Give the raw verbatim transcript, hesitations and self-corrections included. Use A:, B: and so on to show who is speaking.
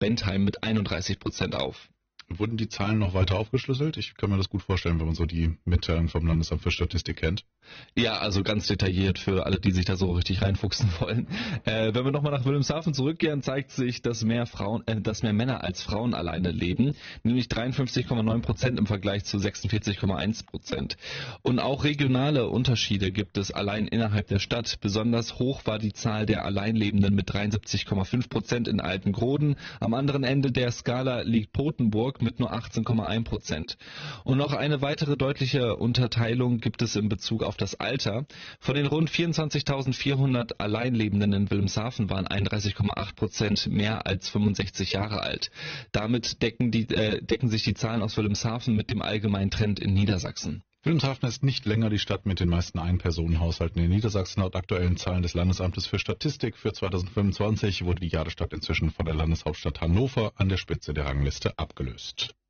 A: Bentheim mit einunddreißig Prozent auf.
B: Wurden die Zahlen noch weiter aufgeschlüsselt? Ich kann mir das gut vorstellen, wenn man so die Mitteilung vom Landesamt für Statistik kennt.
A: Ja, also ganz detailliert für alle, die sich da so richtig reinfuchsen wollen. Äh, wenn wir nochmal nach Wilhelmshaven zurückkehren, zeigt sich, dass mehr Frauen, äh, dass mehr Männer als Frauen alleine leben, nämlich dreiundfünfzig Komma neun Prozent im Vergleich zu sechsundvierzig Komma eins Prozent. Und auch regionale Unterschiede gibt es allein innerhalb der Stadt. Besonders hoch war die Zahl der Alleinlebenden mit dreiundsiebzig Komma fünf Prozent in Altengroden. Am anderen Ende der Skala liegt Potenburg mit nur achtzehn Komma eins Prozent. Und noch eine weitere deutliche Unterteilung gibt es in Bezug auf das Alter. Von den rund vierundzwanzigtausendvierhundert Alleinlebenden in Wilhelmshaven waren einunddreißig Komma acht Prozent mehr als fünfundsechzig Jahre alt. Damit decken, die, äh, decken sich die Zahlen aus Wilhelmshaven mit dem allgemeinen Trend in Niedersachsen.
B: Wilhelmshaven ist nicht länger die Stadt mit den meisten Ein-Personen-Haushalten in Niedersachsen. Laut aktuellen Zahlen des Landesamtes für Statistik für zweitausendfünfundzwanzig wurde die Jadestadt inzwischen von der Landeshauptstadt Hannover an der Spitze der Rangliste abgelöst.